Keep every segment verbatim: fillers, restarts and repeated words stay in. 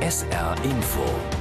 S R Info.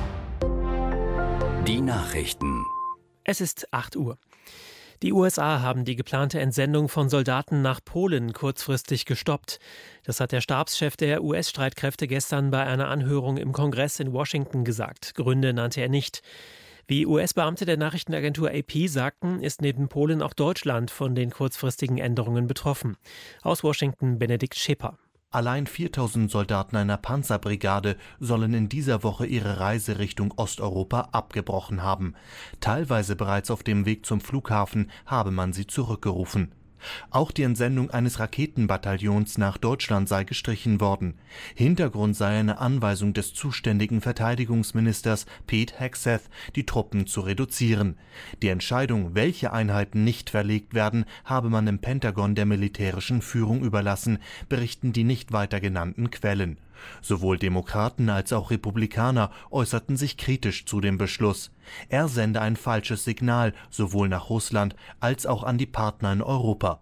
Die Nachrichten. Es ist acht Uhr. Die U S A haben die geplante Entsendung von Soldaten nach Polen kurzfristig gestoppt. Das hat der Stabschef der U S-Streitkräfte gestern bei einer Anhörung im Kongress in Washington gesagt. Gründe nannte er nicht. Wie U S-Beamte der Nachrichtenagentur A P sagten, ist neben Polen auch Deutschland von den kurzfristigen Änderungen betroffen. Aus Washington Benedikt Schepper. Allein viertausend Soldaten einer Panzerbrigade sollen in dieser Woche ihre Reise Richtung Osteuropa abgebrochen haben. Teilweise bereits auf dem Weg zum Flughafen habe man sie zurückgerufen. Auch die Entsendung eines Raketenbataillons nach Deutschland sei gestrichen worden. Hintergrund sei eine Anweisung des zuständigen Verteidigungsministers Pete Hegseth, die Truppen zu reduzieren. Die Entscheidung, welche Einheiten nicht verlegt werden, habe man im Pentagon der militärischen Führung überlassen, berichten die nicht weiter genannten Quellen. Sowohl Demokraten als auch Republikaner äußerten sich kritisch zu dem Beschluss. Er sende ein falsches Signal, sowohl nach Russland als auch an die Partner in Europa.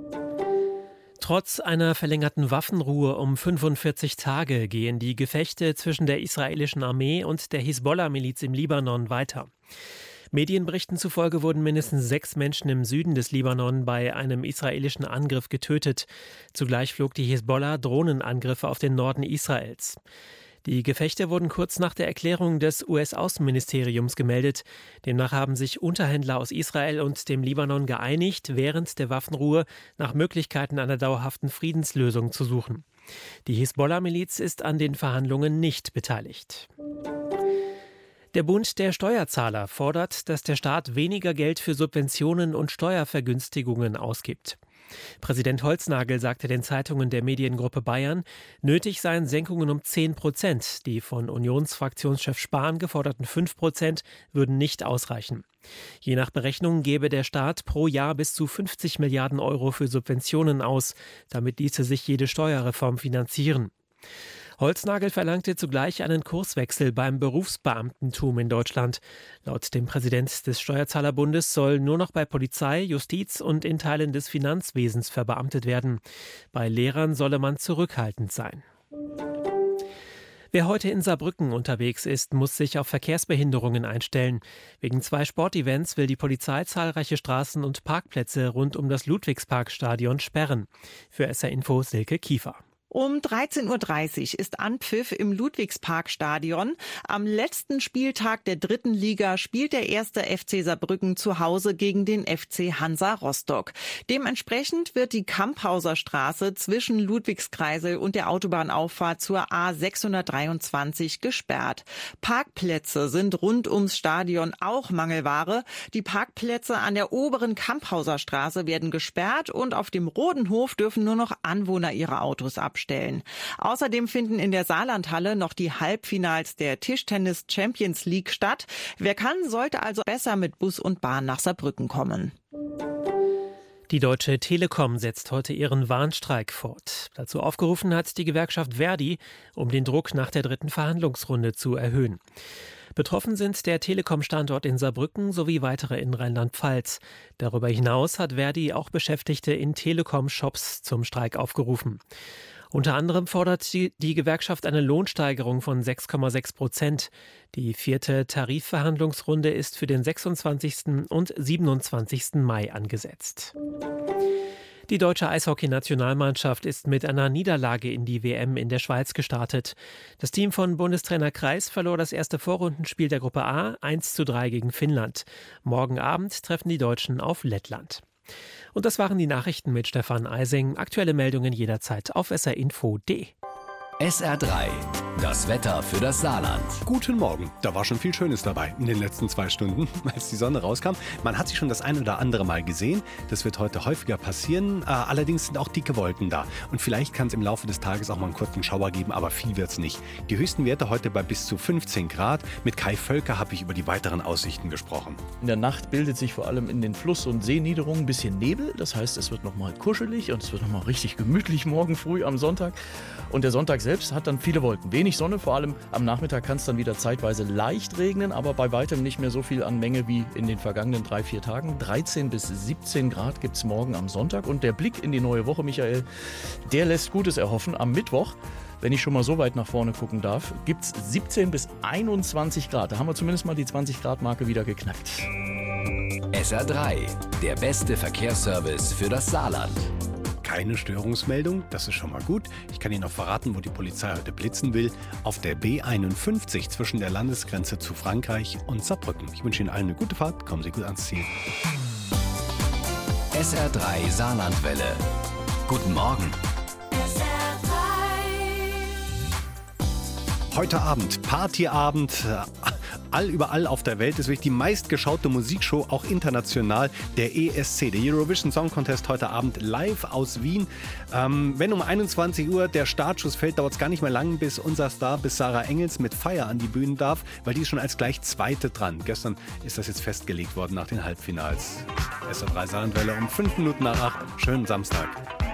Trotz einer verlängerten Waffenruhe um fünfundvierzig Tage gehen die Gefechte zwischen der israelischen Armee und der Hisbollah-Miliz im Libanon weiter. Medienberichten zufolge wurden mindestens sechs Menschen im Süden des Libanon bei einem israelischen Angriff getötet. Zugleich flog die Hisbollah Drohnenangriffe auf den Norden Israels. Die Gefechte wurden kurz nach der Erklärung des U S-Außenministeriums gemeldet. Demnach haben sich Unterhändler aus Israel und dem Libanon geeinigt, während der Waffenruhe nach Möglichkeiten einer dauerhaften Friedenslösung zu suchen. Die Hisbollah-Miliz ist an den Verhandlungen nicht beteiligt. Der Bund der Steuerzahler fordert, dass der Staat weniger Geld für Subventionen und Steuervergünstigungen ausgibt. Präsident Holznagel sagte den Zeitungen der Mediengruppe Bayern, nötig seien Senkungen um zehn Prozent. Die von Unionsfraktionschef Spahn geforderten fünf Prozent würden nicht ausreichen. Je nach Berechnung gebe der Staat pro Jahr bis zu fünfzig Milliarden Euro für Subventionen aus. Damit ließe sich jede Steuerreform finanzieren. Holznagel verlangte zugleich einen Kurswechsel beim Berufsbeamtentum in Deutschland. Laut dem Präsident des Steuerzahlerbundes soll nur noch bei Polizei, Justiz und in Teilen des Finanzwesens verbeamtet werden. Bei Lehrern solle man zurückhaltend sein. Wer heute in Saarbrücken unterwegs ist, muss sich auf Verkehrsbehinderungen einstellen. Wegen zwei Sportevents will die Polizei zahlreiche Straßen und Parkplätze rund um das Ludwigsparkstadion sperren. Für S R Info Silke Kiefer. Um dreizehn Uhr dreißig ist Anpfiff im Ludwigsparkstadion. Am letzten Spieltag der dritten Liga spielt der erste F C Saarbrücken zu Hause gegen den F C Hansa Rostock. Dementsprechend wird die Kamphauser Straße zwischen Ludwigskreisel und der Autobahnauffahrt zur A sechshundertdreiundzwanzig gesperrt. Parkplätze sind rund ums Stadion auch Mangelware. Die Parkplätze an der oberen Kamphauser Straße werden gesperrt und auf dem Rodenhof dürfen nur noch Anwohner ihre Autos abstellen. Außerdem finden in der Saarlandhalle noch die Halbfinals der Tischtennis Champions League statt. Wer kann, sollte also besser mit Bus und Bahn nach Saarbrücken kommen. Die Deutsche Telekom setzt heute ihren Warnstreik fort. Dazu aufgerufen hat die Gewerkschaft Verdi, um den Druck nach der dritten Verhandlungsrunde zu erhöhen. Betroffen sind der Telekom-Standort in Saarbrücken sowie weitere in Rheinland-Pfalz. Darüber hinaus hat Verdi auch Beschäftigte in Telekom-Shops zum Streik aufgerufen. Unter anderem fordert die, die Gewerkschaft eine Lohnsteigerung von sechs Komma sechs Prozent. Die vierte Tarifverhandlungsrunde ist für den sechsundzwanzigsten und siebenundzwanzigsten Mai angesetzt. Die deutsche Eishockey-Nationalmannschaft ist mit einer Niederlage in die W M in der Schweiz gestartet. Das Team von Bundestrainer Kreis verlor das erste Vorrundenspiel der Gruppe A eins zu drei gegen Finnland. Morgen Abend treffen die Deutschen auf Lettland. Und das waren die Nachrichten mit Stefan Eising. Aktuelle Meldungen jederzeit auf s r info punkt d e. S R drei. Das Wetter für das Saarland. Guten Morgen. Da war schon viel Schönes dabei in den letzten zwei Stunden, als die Sonne rauskam. Man hat sie schon das ein oder andere Mal gesehen. Das wird heute häufiger passieren. Äh, allerdings sind auch dicke Wolken da. Und vielleicht kann es im Laufe des Tages auch mal einen kurzen Schauer geben, aber viel wird es nicht. Die höchsten Werte heute bei bis zu fünfzehn Grad. Mit Kai Völker habe ich über die weiteren Aussichten gesprochen. In der Nacht bildet sich vor allem in den Fluss- und Seeniederungen ein bisschen Nebel. Das heißt, es wird nochmal kuschelig und es wird nochmal richtig gemütlich morgen früh am Sonntag. Und der Sonntag selbst hat dann viele Wolken. Wenig Sonne, vor allem am Nachmittag kann es dann wieder zeitweise leicht regnen, aber bei weitem nicht mehr so viel an Menge wie in den vergangenen drei, vier Tagen. dreizehn bis siebzehn Grad gibt es morgen am Sonntag. Und der Blick in die neue Woche, Michael, der lässt Gutes erhoffen. Am Mittwoch wenn ich schon mal so weit nach vorne gucken darf, gibt es siebzehn bis einundzwanzig Grad. Da haben wir zumindest mal die zwanzig Grad Marke wieder geknackt. S R drei, der beste Verkehrsservice für das Saarland. Keine Störungsmeldung, das ist schon mal gut. Ich kann Ihnen noch verraten, wo die Polizei heute blitzen will. Auf der B einundfünfzig zwischen der Landesgrenze zu Frankreich und Saarbrücken. Ich wünsche Ihnen allen eine gute Fahrt. Kommen Sie gut ans Ziel. S R drei Saarlandwelle. Guten Morgen. Heute Abend, Partyabend, all überall auf der Welt ist wirklich die meistgeschaute Musikshow, auch international, der E S C, der Eurovision Song Contest heute Abend live aus Wien. Ähm, wenn um einundzwanzig Uhr der Startschuss fällt, dauert es gar nicht mehr lang, bis unser Star, bis Sarah Engels mit Fire an die Bühne darf, weil die ist schon als gleich Zweite dran. Gestern ist das jetzt festgelegt worden nach den Halbfinals. S R drei Saarlandwelle um fünf Minuten nach acht. Schönen Samstag.